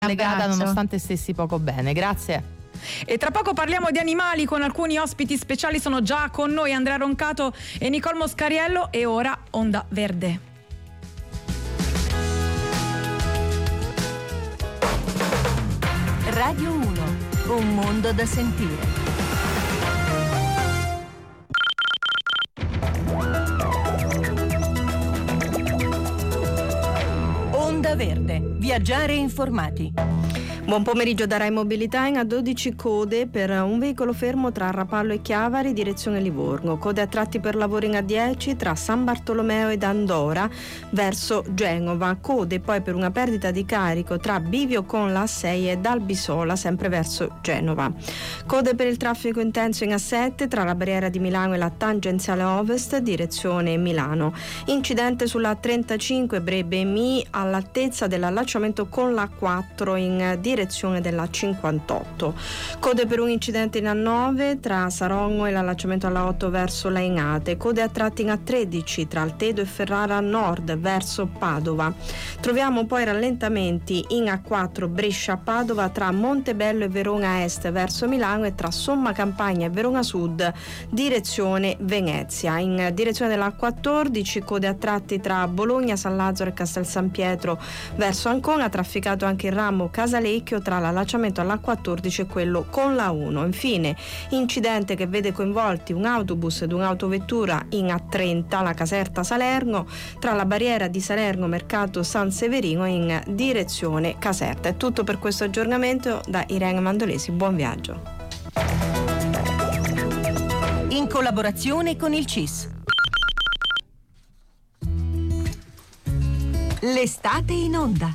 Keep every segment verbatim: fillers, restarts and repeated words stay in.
legata nonostante stessi poco bene. Grazie. E tra poco parliamo di animali con alcuni ospiti speciali. Sono già con noi Andrea Roncato e Nicole Moscariello. E ora Onda Verde. Radio uno, un mondo da sentire. Onda Verde, viaggiare informati. Buon pomeriggio da Rai Mobilità. In a dodici code per un veicolo fermo tra Rapallo e Chiavari, direzione Livorno. Code a tratti per lavoro in A dieci tra San Bartolomeo ed Andora verso Genova. Code poi per una perdita di carico tra Bivio con la A sei ed Albisola, sempre verso Genova. Code per il traffico intenso in A sette tra la barriera di Milano e la tangenziale ovest, direzione Milano. Incidente sulla trentacinque Brebbe-Mi all'altezza dell'allacciamento con la quattro in direzione direzione della cinquantotto. Code per un incidente in A nove tra Saronno e l'allacciamento alla otto verso Lainate. Code a tratti in A tredici tra Altedo e Ferrara Nord verso Padova. Troviamo poi rallentamenti in A quattro Brescia-Padova tra Montebello e Verona Est verso Milano e tra Somma Campagna e Verona Sud direzione Venezia. In direzione della A quattordici code a tratti tra Bologna, San Lazzaro e Castel San Pietro verso Ancona. Trafficato anche il ramo Casalecchio tra l'allacciamento alla quattordici e quello con la uno. Infine incidente che vede coinvolti un autobus ed un'autovettura in A trenta la Caserta Salerno tra la barriera di Salerno Mercato San Severino in direzione Caserta. È tutto per questo aggiornamento da Irene Mandolesi. Buon viaggio. In collaborazione con il C I S. L'estate in onda.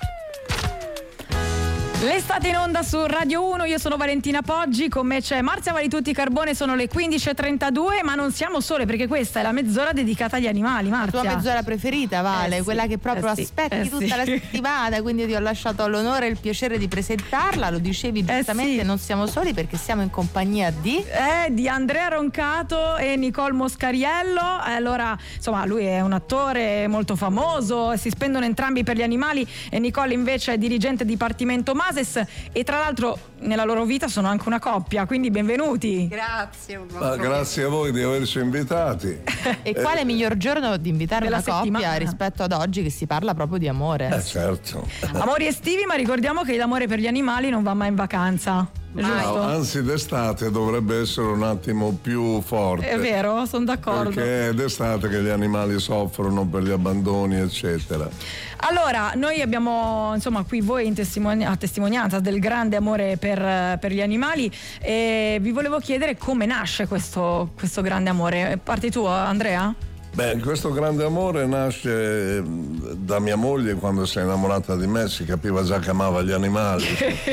L'estate in onda su Radio uno, io sono Valentina Poggi, con me c'è Marzia Valitutti Carbone, sono le quindici e trentadue, ma non siamo sole perché questa è la mezz'ora dedicata agli animali, Marzia. La tua mezz'ora preferita, Vale, eh sì, quella che proprio eh sì, aspetti eh tutta sì. la settimana, quindi ti ho lasciato l'onore e il piacere di presentarla, lo dicevi giustamente, eh sì. non siamo soli perché siamo in compagnia di... Eh, di Andrea Roncato e Nicole Moscariello. Allora, insomma, lui è un attore molto famoso, si spendono entrambi per gli animali e Nicole invece è dirigente dipartimento Mases e tra l'altro nella loro vita sono anche una coppia, quindi benvenuti. Grazie. Ah, grazie a voi di averci invitati. E quale eh, miglior giorno di invitare della una coppia settimana rispetto ad oggi che si parla proprio di amore? Eh certo. Amori estivi, ma ricordiamo che l'amore per gli animali non va mai in vacanza. Giusto? No, anzi d'estate dovrebbe essere un attimo più forte. È vero, sono d'accordo. Perché è d'estate che gli animali soffrono per gli abbandoni, eccetera. Allora, noi abbiamo, insomma, qui voi in testimoni- a testimonianza del grande amore per, per gli animali e vi volevo chiedere come nasce questo, questo grande amore. Parti tu, Andrea? Beh, questo grande amore nasce da mia moglie. Quando si è innamorata di me si capiva già che amava gli animali.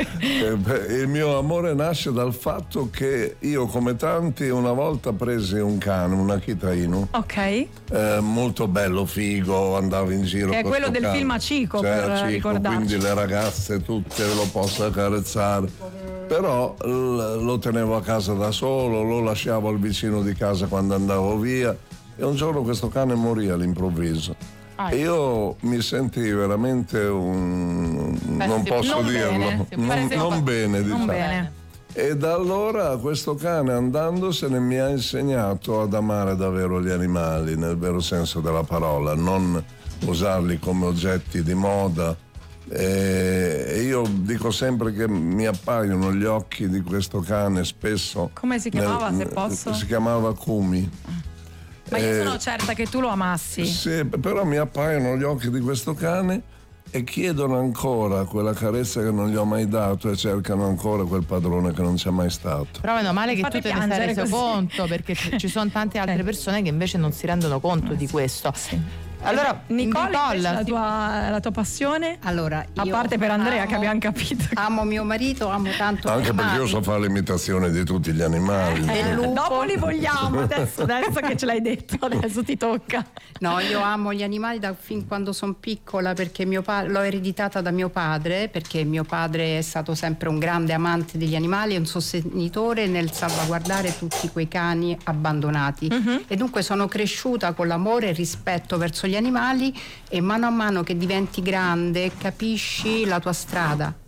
Il mio amore nasce dal fatto che io, come tanti, una volta presi un cane, un Akita Inu. Ok. Eh, molto bello, figo, andava in giro. Che è con quello sto del cane. film Acico, cioè, per Acico, ricordarci. quindi le ragazze tutte lo posso accarezzare. Però l- lo tenevo a casa da solo, lo lasciavo al vicino di casa quando andavo via. E un giorno questo cane morì all'improvviso. Ah, e io mi sentii veramente un... Beh, non sì, posso non dirlo, bene, non, non bene, diciamo. Non bene. E da allora questo cane, andandosene, mi ha insegnato ad amare davvero gli animali, nel vero senso della parola, non usarli come oggetti di moda. E io dico sempre che mi appaiono gli occhi di questo cane spesso. Come si chiamava, nel, se posso? Si chiamava Kumi. Ma io Eh, sono certa che tu lo amassi. Sì, però mi appaiono gli occhi di questo cane e chiedono ancora quella carezza che non gli ho mai dato e cercano ancora quel padrone che non c'è mai stato. Però meno male che Fate tu te ne sei piangere reso così. conto, perché ci ci sono tante altre Eh. persone che invece non si rendono conto di questo. Sì. Allora, Nicole, Nicole, invece, la, ti- tua, la tua passione? Allora, A io parte per Andrea, amo- che abbiamo capito. Amo mio marito, amo tanto gli Anche perché io animali. so fare l'imitazione di tutti gli animali. E il lupo. Dopo li vogliamo, adesso, adesso che ce l'hai detto, adesso ti tocca. No, io amo gli animali da fin quando sono piccola, perché mio pa- l'ho ereditata da mio padre, perché mio padre è stato sempre un grande amante degli animali e un sostenitore nel salvaguardare tutti quei cani abbandonati. Mhm. E dunque sono cresciuta con l'amore e il rispetto verso gli gli animali e mano a mano che diventi grande capisci la tua strada.